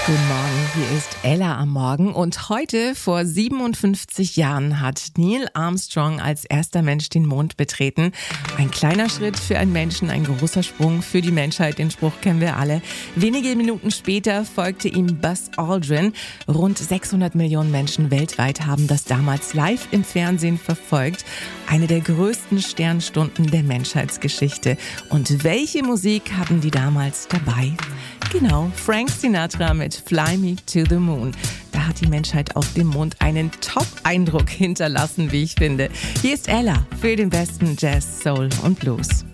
Guten Morgen, hier ist Ella am Morgen und heute vor 57 Jahren hat Neil Armstrong als erster Mensch den Mond betreten. Ein kleiner Schritt für einen Menschen, ein großer Sprung für die Menschheit, den Spruch kennen wir alle. Wenige Minuten später folgte ihm Buzz Aldrin. Rund 600 Millionen Menschen weltweit haben das damals live im Fernsehen verfolgt. Eine der größten Sternstunden der Menschheitsgeschichte. Und welche Musik hatten die damals dabei? Genau, Frank Sinatra mit Fly Me to the Moon. Da hat die Menschheit auf dem Mond einen Top-Eindruck hinterlassen, wie ich finde. Hier ist Ella für den besten Jazz, Soul und Blues.